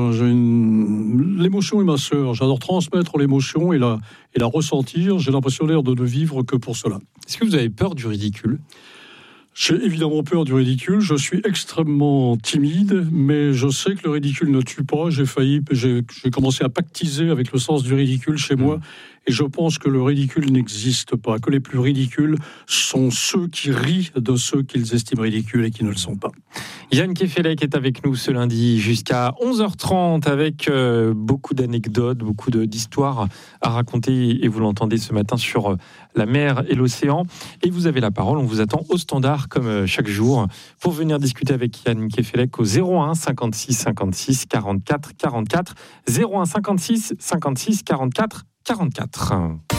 L'émotion est ma sœur. J'adore transmettre l'émotion et la ressentir. J'ai l'impression d'ailleurs de ne vivre que pour cela. Est-ce que vous avez peur du ridicule ? J'ai évidemment peur du ridicule. Je suis extrêmement timide, mais je sais que le ridicule ne tue pas. J'ai commencé à pactiser avec le sens du ridicule chez moi. Et je pense que le ridicule n'existe pas, que les plus ridicules sont ceux qui rient de ceux qu'ils estiment ridicules et qui ne le sont pas. Yann Kefelec est avec nous ce lundi jusqu'à 11h30 avec beaucoup d'anecdotes, beaucoup d'histoires à raconter et vous l'entendez ce matin sur la mer et l'océan. Et vous avez la parole, on vous attend au standard comme chaque jour pour venir discuter avec Yann Kefelec au 01 56 56 44 44 01 56 56 44 44.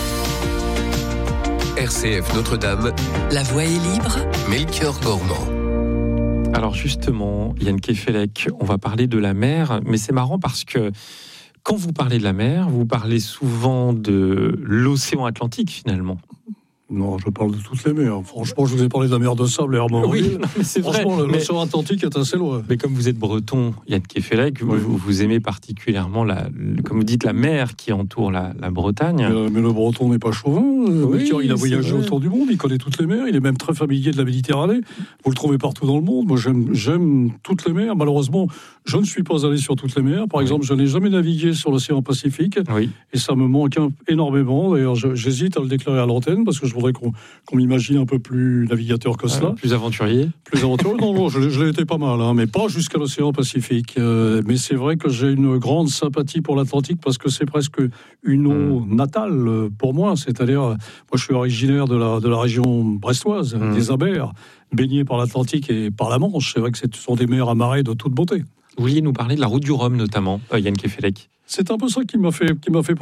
RCF Notre-Dame, La voix est libre. Melchior Gormand. Alors justement, Yann Kefelec, on va parler de la mer, mais c'est marrant parce que quand vous parlez de la mer, vous parlez souvent de l'océan Atlantique finalement. Non, je parle de toutes les mers. Franchement, je vous ai parlé de la mer de Sable et Armorique. Oui, mais c'est vrai. Franchement, l'océan Atlantique est assez loin. Mais comme vous êtes breton, Yann Kefelec, vous aimez particulièrement, comme vous dites, la mer qui entoure la Bretagne. Mais le breton n'est pas chauvin. Il a voyagé autour du monde, il connaît toutes les mers, il est même très familier de la Méditerranée. Vous le trouvez partout dans le monde. Moi, j'aime toutes les mers. Malheureusement, je ne suis pas allé sur toutes les mers. Par exemple, je n'ai jamais navigué sur l'océan Pacifique. Oui. Et ça me manque énormément. D'ailleurs, j'hésite à le déclarer à l'antenne parce que je voudrais qu'on m'imagine un peu plus navigateur que cela. Plus aventurier. Non, je l'ai été pas mal, mais pas jusqu'à l'océan Pacifique. Mais c'est vrai que j'ai une grande sympathie pour l'Atlantique parce que c'est presque une eau natale pour moi. C'est-à-dire, moi je suis originaire de la région brestoise, des Abers, baigné par l'Atlantique et par la Manche. C'est vrai que ce sont des mers à marée de toute beauté. Vous vouliez nous parler de la route du Rhum notamment, Yann Kefelec. C'est un peu ça qui m'a fait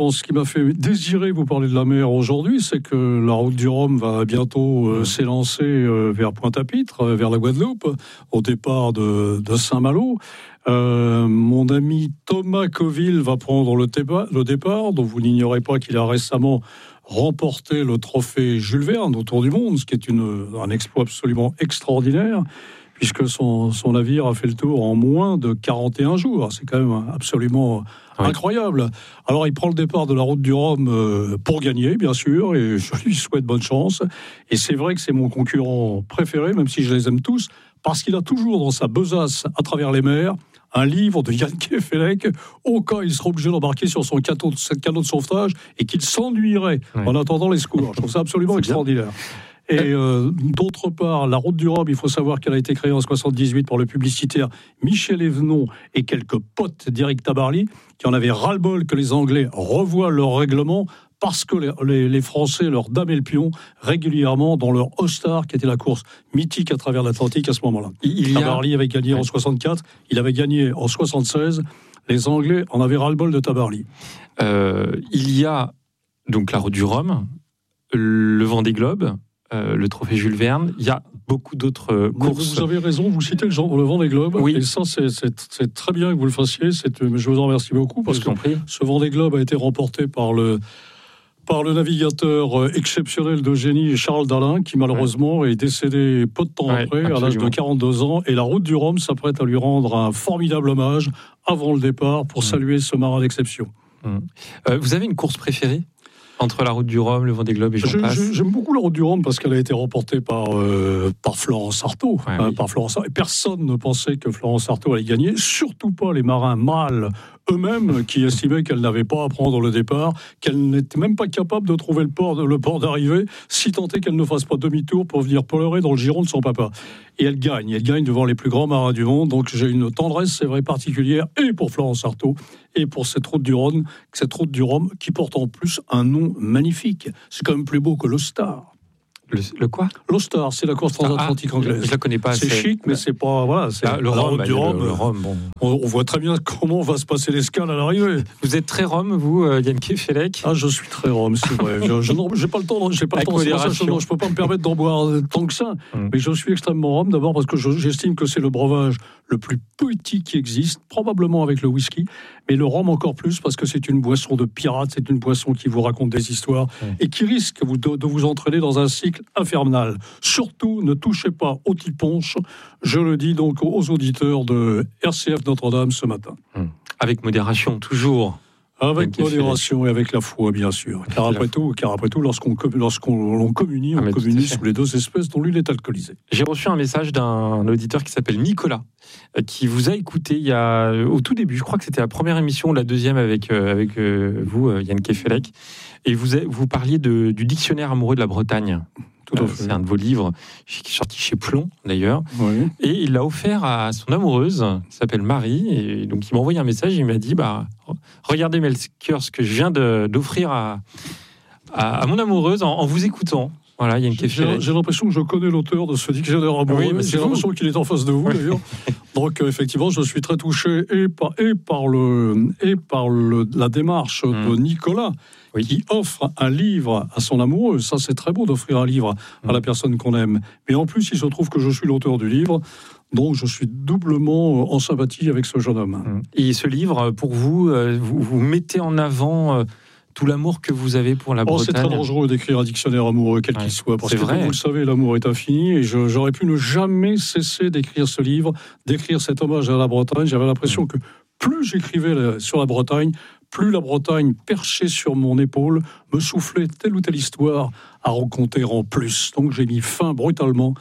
désirer vous parler de la mer aujourd'hui, c'est que la route du Rhum va bientôt s'élancer vers Pointe-à-Pitre, vers la Guadeloupe, au départ de Saint-Malo. Mon ami Thomas Coville va prendre le départ, dont vous n'ignorez pas qu'il a récemment remporté le trophée Jules Verne autour du monde, ce qui est un exploit absolument extraordinaire, puisque son navire a fait le tour en moins de 41 jours. C'est quand même absolument incroyable. Alors, il prend le départ de la route du Rhum pour gagner, bien sûr, et je lui souhaite bonne chance. Et c'est vrai que c'est mon concurrent préféré, même si je les aime tous, parce qu'il a toujours dans sa besace à travers les mers un livre de Yann Kefelec au cas où il sera obligé d'embarquer sur son canot de sauvetage et qu'il s'ennuierait en attendant les secours. Je trouve ça absolument extraordinaire. Et d'autre part, la route du Rhum, il faut savoir qu'elle a été créée en 1978 par le publicitaire Michel Evenon et quelques potes d'Éric Tabarly qui en avaient ras-le-bol que les Anglais revoient leur règlement parce que les Français leur damaient le pion régulièrement dans leur All-Star, qui était la course mythique à travers l'Atlantique à ce moment-là. Tabarly avait gagné en 64, il avait gagné en 76. Les Anglais en avaient ras-le-bol de Tabarly. Il y a donc la route du Rhum, le Vendée Globe, le trophée Jules Verne, il y a beaucoup d'autres courses. Vous avez raison, vous citez le Vendée Globe, et ça c'est très bien que vous le fassiez, je vous en remercie beaucoup, parce que ce Vendée Globe a été remporté par le navigateur exceptionnel de génie Charles Dalin, qui malheureusement est décédé peu de temps après, à l'âge de 42 ans, et la route du Rhum s'apprête à lui rendre un formidable hommage avant le départ pour saluer ce marin d'exception. Vous avez une course préférée ? Entre la route du Rhum, le Vendée Globe et j'en passe. J'aime beaucoup la route du Rhum parce qu'elle a été remportée par Florence Artaud. Par Florence Artaud. Et personne ne pensait que Florence Artaud allait gagner, surtout pas les marins mâles eux-mêmes qui estimaient qu'elle n'avait pas à prendre le départ, qu'elle n'était même pas capable de trouver le port d'arrivée, si tant est qu'elle ne fasse pas demi-tour pour venir pleurer dans le giron de son papa. Et elle gagne devant les plus grands marins du monde, donc j'ai une tendresse, c'est vrai, particulière, et pour Florence Artaud, et pour cette route du Rhum qui porte en plus un nom magnifique. C'est quand même plus beau que l'All-Star. Le quoi ? L'All-Star, c'est la course transatlantique anglaise. Je la connais pas. C'est chic, mais c'est pas... Voilà, c'est le Rhum, du Rhum. Le Rhum, bon. On voit très bien comment va se passer l'escale à l'arrivée. Vous êtes très Rhum, vous, Yann Kefelec ? Je suis très Rhum, c'est vrai. J'ai pas le temps. Je peux pas me permettre d'en boire tant que ça. Mais je suis extrêmement Rhum, d'abord parce que j'estime que c'est le breuvage le plus petit qui existe, probablement avec le whisky, mais le rhum encore plus parce que c'est une boisson de pirate, c'est une boisson qui vous raconte des histoires et qui risque de vous entraîner dans un cycle infernal. Surtout, ne touchez pas au petit punch, je le dis donc aux auditeurs de RCF Notre-Dame ce matin. Avec modération, toujours. Avec modération et avec la foi, bien sûr. Car après tout, lorsqu'on communie, on communie sous les deux espèces dont l'une est alcoolisée. J'ai reçu un message d'un auditeur qui s'appelle Nicolas, qui vous a écouté au tout début. Je crois que c'était la première émission, la deuxième avec vous, Yann Kefelec. Et vous parliez du dictionnaire amoureux de la Bretagne. Tout à fait. C'est un de vos livres, qui est sorti chez Plon, d'ailleurs. Oui. Et il l'a offert à son amoureuse, qui s'appelle Marie. Et donc, il m'a envoyé un message, il m'a dit, regardez Melchior, ce que je viens d'offrir à mon amoureuse en vous écoutant. Voilà, il y a une question. J'ai l'impression que je connais l'auteur de ce dictionnaire amoureux. Oui, j'ai l'impression qu'il est en face de vous, d'ailleurs. Donc, effectivement, je suis très touché par la démarche de Nicolas, qui offre un livre à son amoureuse. Ça, c'est très beau d'offrir un livre à la personne qu'on aime. Mais en plus, il se trouve que je suis l'auteur du livre. Donc, je suis doublement en sympathie avec ce jeune homme. Et ce livre, pour vous, vous mettez en avant tout l'amour que vous avez pour la Bretagne. C'est très dangereux d'écrire un dictionnaire amoureux, quel qu'il soit, parce que, comme vous le savez, l'amour est infini, et j'aurais pu ne jamais cesser d'écrire ce livre, d'écrire cet hommage à la Bretagne. J'avais l'impression que plus j'écrivais sur la Bretagne, plus la Bretagne, perchée sur mon épaule, me soufflait telle ou telle histoire à raconter en plus. Donc j'ai mis fin brutalement,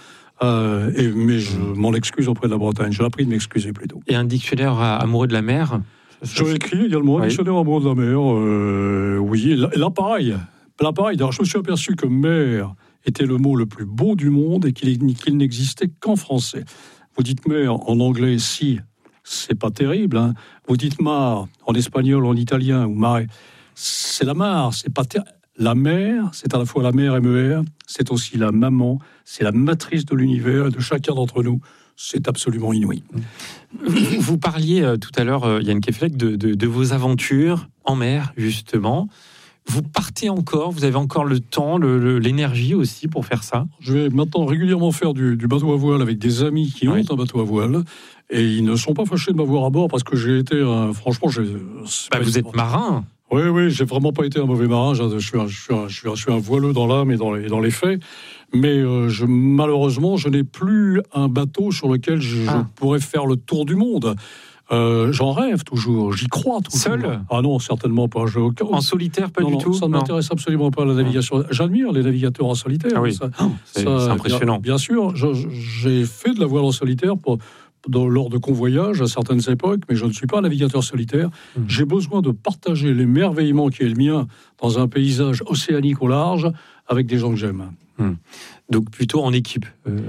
mais je m'en excuse auprès de la Bretagne. Je l'ai pris de m'excuser plutôt. Et un dictionnaire amoureux de la mer? J'ai écrit également un dictionnaire amoureux de la mer. Oui, là pareil. Alors, je me suis aperçu que mer était le mot le plus beau du monde et qu'il n'existait qu'en français. Vous dites mer en anglais, si, c'est pas terrible. Hein. Vous dites mar en espagnol, en italien, ou mare, c'est la mare, c'est pas terrible. La mer, c'est à la fois la mère MER, c'est aussi la maman, c'est la matrice de l'univers et de chacun d'entre nous. C'est absolument inouï. Vous parliez tout à l'heure, Yann Kefelec, de vos aventures en mer, justement. Vous partez encore, vous avez encore le temps, l'énergie aussi pour faire ça? Je vais maintenant régulièrement faire du bateau à voile avec des amis qui ont un bateau à voile. Et ils ne sont pas fâchés de m'avoir à bord parce que j'ai été, franchement... vous êtes marin. Oui, j'ai vraiment pas été un mauvais marin. Je suis un voileux dans l'âme et dans les faits. Mais malheureusement, je n'ai plus un bateau sur lequel je pourrais faire le tour du monde. J'en rêve toujours, j'y crois toujours. Seul? Ah non, certainement pas. En solitaire, pas du tout? Ça ne m'intéresse absolument pas, la navigation. J'admire les navigateurs en solitaire. Ah oui, c'est impressionnant. Bien sûr, j'ai fait de la voile en solitaire lors de convoyages à certaines époques, mais je ne suis pas un navigateur solitaire. J'ai besoin de partager l'émerveillement qui est le mien dans un paysage océanique au large avec des gens que j'aime. Donc plutôt en équipe,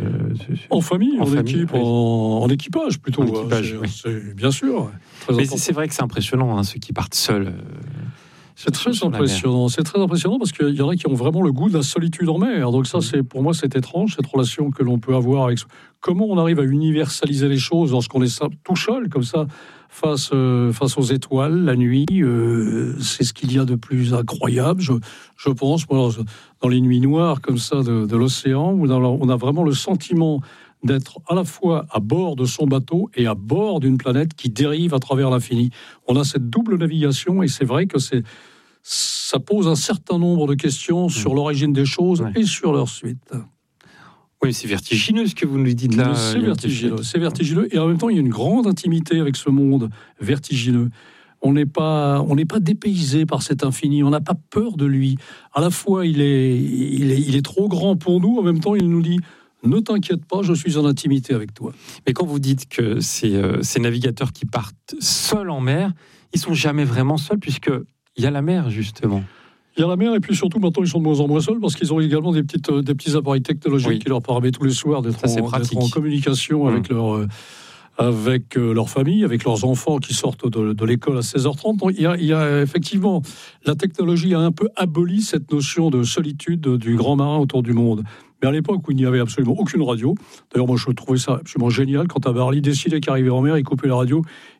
en famille, équipe, en équipage plutôt. C'est bien sûr. Mais c'est vrai que c'est impressionnant, ceux qui partent seuls. C'est très impressionnant. C'est très impressionnant parce qu'il y en a qui ont vraiment le goût de la solitude en mer. Donc ça, pour moi, c'est étrange, cette relation que l'on peut avoir avec... Comment on arrive à universaliser les choses lorsqu'on est tout seul, comme ça, face aux étoiles, la nuit. C'est ce qu'il y a de plus incroyable, je pense. Dans les nuits noires, comme ça, de l'océan, où on a vraiment le sentiment d'être à la fois à bord de son bateau et à bord d'une planète qui dérive à travers l'infini. On a cette double navigation et c'est vrai que ça pose un certain nombre de questions sur l'origine des choses et sur leur suite. Oui, c'est vertigineux ce que vous nous dites là. C'est vertigineux et en même temps il y a une grande intimité avec ce monde vertigineux. On n'est pas dépaysé par cet infini, on n'a pas peur de lui. À la fois il est trop grand pour nous, en même temps il nous dit: ne t'inquiète pas, je suis en intimité avec toi. Mais quand vous dites que ces navigateurs qui partent seuls en mer, ils sont jamais vraiment seuls, puisqu'il y a la mer, justement. Il y a la mer, et puis surtout, maintenant, ils sont de moins en moins seuls, parce qu'ils ont également des petits appareils technologiques qui leur permettent tous les soirs d'être en communication avec leur famille, avec leurs enfants qui sortent de l'école à 16h30. Donc, il y a effectivement, la technologie a un peu aboli cette notion de solitude du grand marin autour du monde. Mais à l'époque où il n'y avait absolument aucune radio, d'ailleurs moi je trouvais ça absolument génial, quand Tabarly décidait qu'arriver en mer, il coupait la radio,